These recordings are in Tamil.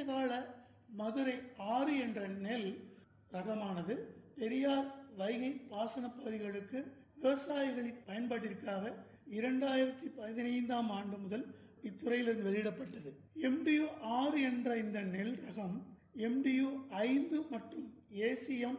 கால மதுரை 6 என்ற நெல் ரகமானது பெரியார் வைகை பாசன பகுதிகளுக்கு விவசாயிகளின் பயன்பாட்டிற்காக 2015ஆம் ஆண்டு முதல் இத்துறையிலிருந்து வெளியிடப்பட்டது. MDU 6 என்ற இந்த நெல் ரகம் MDU 5 மற்றும் ACM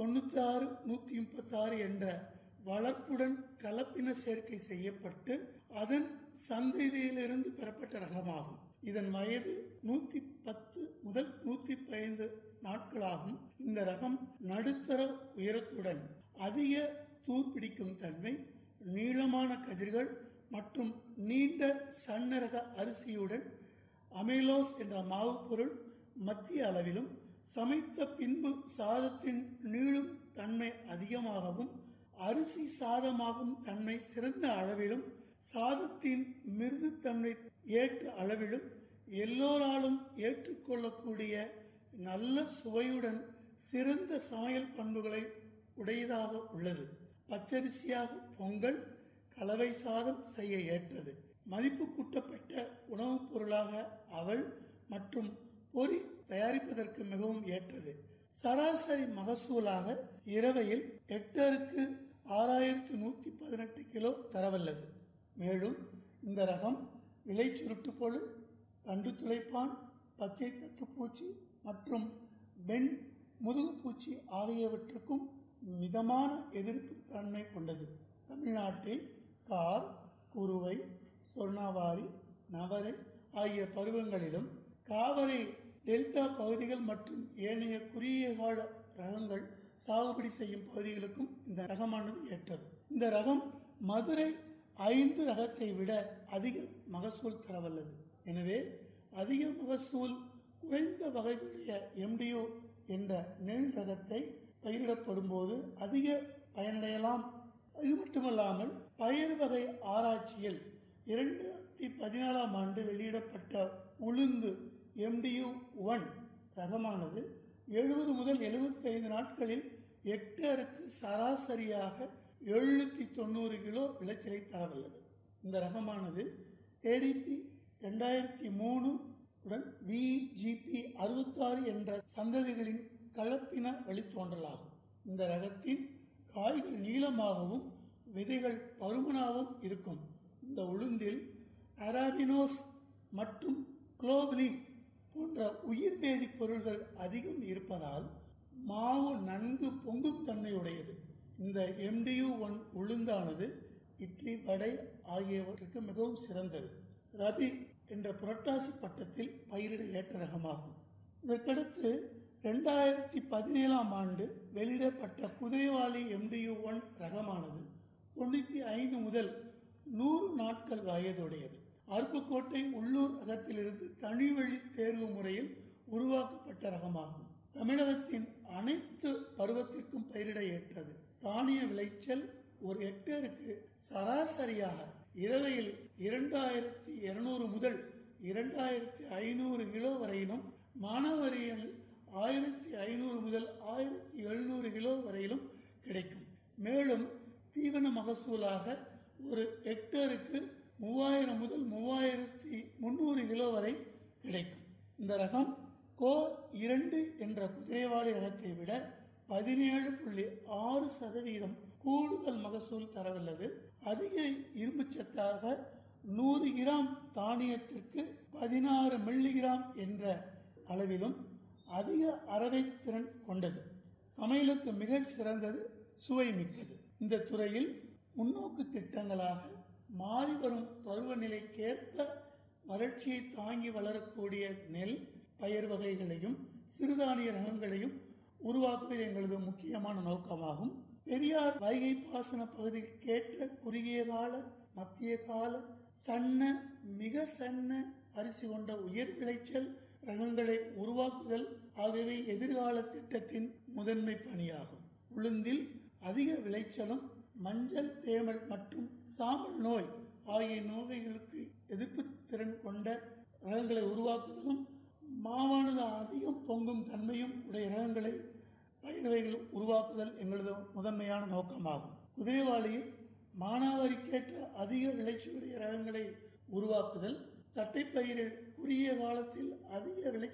96-136 என்ற வளர்ப்புடன் கலப்பின சேர்க்கை செய்யப்பட்டு அதன் சந்ததியிலிருந்து பெறப்பட்ட ரகமாகும். இதன் வயது 110 முதல் 115 நாட்களாகும். இந்த ரகம் நடுத்தர உயரத்துடன் அதிக தூர்பிடிக்கும் தன்மை, நீளமான கதிர்கள் மற்றும் நீண்ட சன்னரக அரிசியுடன் அமிலோஸ் என்ற மாவு பொருள் மத்திய அளவிலும், சமைத்த பின்பு சாதத்தின் நீளும் தன்மை அதிகமாகவும் அரிசி சாதமாகும் தன்மை சிறந்த அளவிலும், சாதத்தின் மிருதுத்தன்மை ஏற்ற அளவிலும், எல்லோராலும் ஏற்றுக்கொள்ளக்கூடிய நல்ல சுவையுடன் சிறந்த சமையல் பண்புகளை உடையதாக உள்ளது. பச்சரிசியாக பொங்கல், கலவை சாதம் செய்ய ஏற்றது. மதிப்பு கூட்டப்பட்ட உணவுப் பொருளாக அவல் மற்றும் பொரி தயாரிப்பதற்கு மிகவும் ஏற்றது. சராசரி மகசூலாக இரவையில் ஹெக்டருக்கு 6118 கிலோ தரவல்லது. மேலும் இந்த ரகம் இலை சுருட்டுப்புழு, தண்டு துளைப்பான், பச்சை தத்துப்பூச்சி மற்றும் வெண் முதுகுப்பூச்சி ஆகியவற்றுக்கும் மிதமான எதிர்ப்பு தன்மை கொண்டது. தமிழ்நாட்டில் கார், குருவை, சொர்ணாவாரி, நவரை ஆகிய பருவங்களிலும், காவிரி டெல்டா பகுதிகள் மற்றும் ஏனைய குறுகிய கால ரகங்கள் சாகுபடி செய்யும் பகுதிகளுக்கும் இந்த ரகமானது ஏற்றது. இந்த ரகம் மதுரை 5 ரகத்தை விட அதிக மகசூல் தரவல்லது. எனவே அதிக மகசூல் குறைந்த வகையுடைய MDU என்ற நெல் ரகத்தை பயிரிடப்படும் போது அதிக பயனடையலாம். இது மட்டுமல்லாமல் பயிர் வகை ஆராய்ச்சியில் 2014ஆம் ஆண்டு வெளியிடப்பட்ட உளுந்து MDU 1 ரகமானது 70 முதல் 75 நாட்களில் ஹெக்டருக்கு சராசரியாக 790 கிலோ விளைச்சலை தரவல்லது. இந்த ரகமானது ADP 2003 உடன் VGP 66 என்ற சந்ததிகளின் கலப்பின வழித்தோன்றலாகும். இந்த ரகத்தின் காய்கள் நீளமாகவும் விதைகள் பருமனாகவும் இருக்கும். இந்த உளுந்தில் அராபினோஸ் மற்றும் குளோபலின் போன்ற உயிர் வேதி பொருள்கள் அதிகம் இருப்பதால் மாவு நன்கு பொங்கும் தன்மையுடையது. இந்த MDU 1 உளுந்தானது இட்லி, வடை ஆகியவற்றுக்கு மிகவும் சிறந்தது. ரபி என்ற புரட்டாசி பட்டத்தில் பயிரிட ஏற்ற ரகமாகும். இதற்கடுத்து 2017ஆம் ஆண்டு வெளியிடப்பட்ட குதிரைவாலி MDU 1 ரகமானது 95 முதல் 100 நாட்கள் வயதுடையது. அருப்புக்கோட்டை உள்ளூர் ரகத்திலிருந்து தனிவழி தேர்வு முறையில் உருவாக்கப்பட்ட ரகமாகும். தமிழகத்தின் அனைத்து பருவத்திற்கும் பயிரிட ஏற்றது. தானிய விளைச்சல் ஒரு ஹெக்டருக்கு சராசரியாக இரவையில் 2200 முதல் 2500 கிலோ வரையிலும், மானாவாரியில் 1500 முதல் 1700 கிலோ வரையிலும் கிடைக்கும். மேலும் தீவன மகசூலாக ஒரு ஹெக்டருக்கு 3000 முதல் 3300 கிலோ வரை கிடைக்கும். இந்த ரகம் கோ 2 என்ற குதிரைவாலி ரகத்தை விட 17.6% கூடுதல் மகசூல் தரவல்லது. அதிக இரும்பு சத்தாக 100 கிராம் தானியத்திற்கு 16 மில்லிகிராம் என்ற அளவிலும் அதிக அரவை திறன் கொண்டது. சமையலுக்கு மிக சிறந்தது, சுவை மிக்கது. இந்த துறையில் முன்னோக்கு திட்டங்களாக மாறி வரும் பருவநிலைக்கேற்ப வறட்சியை தாங்கி வளரக்கூடிய நெல் பயிர் வகைகளையும் சிறுதானிய ரகங்களையும் உருவாக்குவது எங்களது முக்கியமான நோக்கமாகும். பெரியார் வைகை பாசன பகுதிக்கேற்ற குறுகிய கால, மத்திய கால, சன்ன, மிக சன்ன அரிசி கொண்ட உயர் விளைச்சல் ரகங்களை உருவாக்குதல் ஆகியவை எதிர்கால திட்டத்தின் முதன்மை பணியாகும். உளுந்தில் அதிக விளைச்சலும், மஞ்சள் தேமல் மற்றும் சாம்பல் நோய் ஆகிய நோய்களுக்கு எதிர்ப்பு திறன் கொண்ட ரகங்களை உருவாக்குவதும், மாவானது அதிகம் பொங்கும் தன்மையும் உடைய ரகங்களை பயிர் வகைகள் உருவாக்குதல் எங்களது முதன்மையான நோக்கமாகும். குதிரைவாலியில் மானாவாரிக்கேற்ற அதிக விளைச்சலுடைய ரகங்களை உருவாக்குதல், தட்டைப்பயிரில் குறுகிய காலத்தில் அதிக விளைச்சல்